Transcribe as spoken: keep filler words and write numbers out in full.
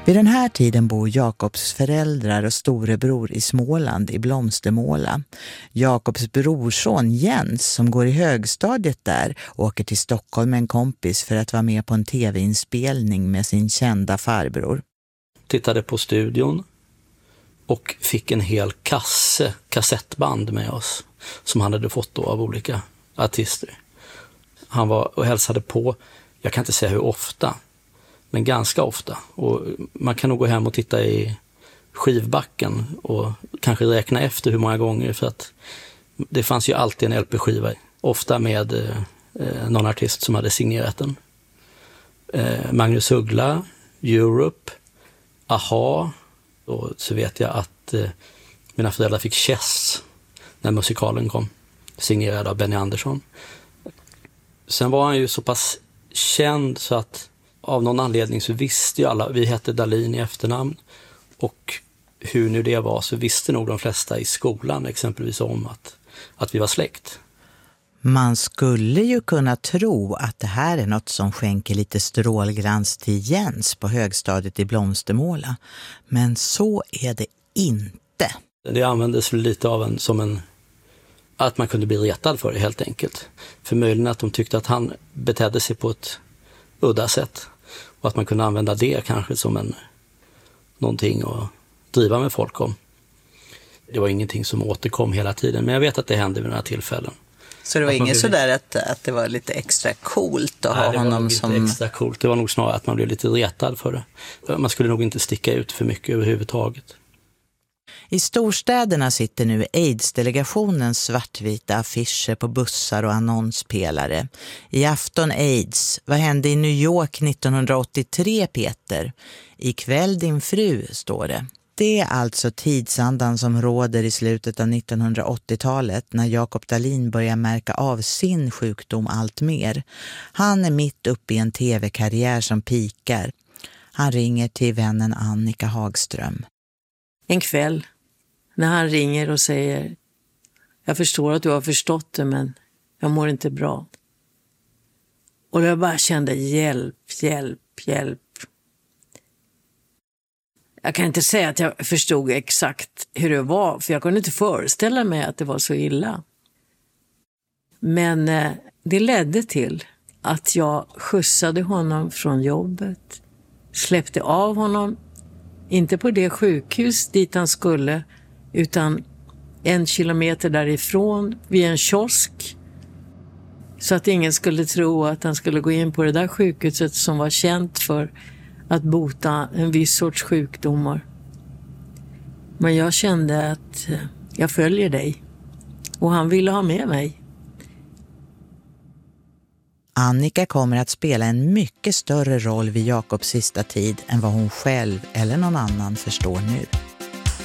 Vid den här tiden bor Jakobs föräldrar och storebror i Småland i Blomstermåla. Jakobs brorson Jens, som går i högstadiet där, åker till Stockholm med en kompis för att vara med på en tv-inspelning med sin kända farbror. Tittade på studion och fick en hel kasse, kassettband med oss som han hade fått då av olika artister. Han var och hälsade på, jag kan inte säga hur ofta, men ganska ofta. Och man kan nog gå hem och titta i skivbacken och kanske räkna efter hur många gånger, för att det fanns ju alltid en L P-skiva, ofta med eh, någon artist som hade signerat den. Eh, Magnus Uggla, Europe, Aha, och så vet jag att eh, mina föräldrar fick Chess när musikalen kom, signerad av Benny Andersson. Sen var han ju så pass känd så att av någon anledning så visste ju alla, vi hette Dahlin i efternamn, och hur nu det var så visste nog de flesta i skolan exempelvis om att, att vi var släkt. Man skulle ju kunna tro att det här är något som skänker lite strålglans till Jens på högstadiet i Blomstermåla. Men så är det inte. Det användes lite av en, som en, att man kunde bli retad för det helt enkelt. För möjligen att de tyckte att han betedde sig på ett udda sätt. Och att man kunde använda det kanske som en, någonting att driva med folk om. Det var ingenting som återkom hela tiden, men jag vet att det hände vid några tillfällen. Så det var inget sådär att, att det var lite extra coolt att Nej, ha honom det var som... extra coolt. Det var nog snarare att man blev lite retad för det. Man skulle nog inte sticka ut för mycket överhuvudtaget. I storstäderna sitter nu AIDS-delegationens svartvita affischer på bussar och annonspelare. I afton AIDS. Vad hände i New York nittonhundraåttiotre, Peter? Ikväll din fru, står det. Det är alltså tidsandan som råder i slutet av nittonhundraåttiotalet när Jakob Dahlin börjar märka av sin sjukdom allt mer. Han är mitt uppe i en tv-karriär som pikar. Han ringer till vännen Annika Hagström. En kväll när han ringer och säger: jag förstår att du har förstått det, men jag mår inte bra. Och jag bara kände hjälp, hjälp, hjälp. Jag kan inte säga att jag förstod exakt hur det var, för jag kunde inte föreställa mig att det var så illa. Men eh, det ledde till att jag skjutsade honom från jobbet, släppte av honom, inte på det sjukhus dit han skulle, utan en kilometer därifrån vid en kiosk, så att ingen skulle tro att han skulle gå in på det där sjukhuset som var känt för att bota en viss sorts sjukdomar. Men jag kände att jag följer dig, och han ville ha med mig. Annika kommer att spela en mycket större roll vid Jakobs sista tid än vad hon själv eller någon annan förstår nu.